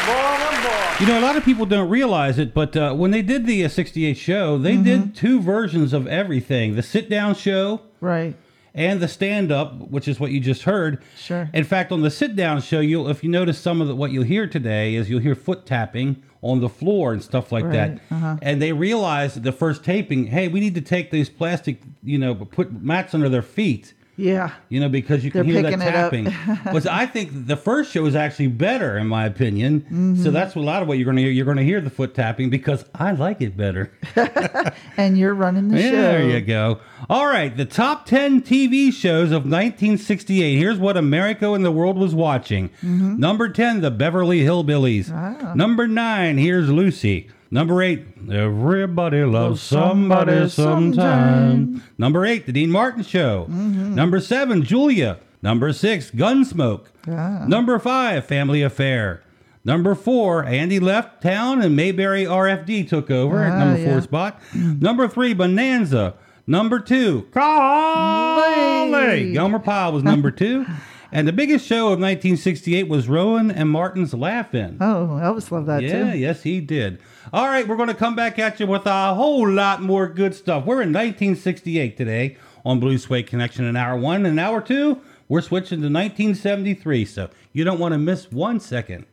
You know, a lot of people don't realize it, but when they did the 68 show, they did two versions of everything. The sit-down show. Right. And the stand-up, which is what you just heard. Sure. In fact, on the sit-down show, if you notice some of what you'll hear today is you'll hear foot tapping on the floor and stuff like that. And they realized at the first taping, hey, we need to take these plastic, put mats under their feet. Yeah. Because you can hear that tapping. But I think the first show is actually better, in my opinion. So that's a lot of what you're going to hear. You're going to hear the foot tapping because I like it better. And you're running the show. There you go. All right, the top 10 TV shows of 1968. Here's what America and the world was watching. Number 10, The Beverly Hillbillies. Wow. Number 9, Here's Lucy. Number 8, Everybody Loves Somebody Sometime. Number 8, The Dean Martin Show. Number 7, Julia. Number 6, Gunsmoke. Number 5, Family Affair. Number 4, Andy left town and Mayberry RFD took over at number 4 spot. Number 3, Bonanza. Number 2, Carly. Gomer Pyle was number 2. And the biggest show of 1968 was Rowan and Martin's Laugh-In. Oh, Elvis loved that too. Yeah, yes, he did. All right, we're going to come back at you with a whole lot more good stuff. We're in 1968 today on Blue Suede Connection in Hour 1. In Hour 2, we're switching to 1973, so you don't want to miss 1 second.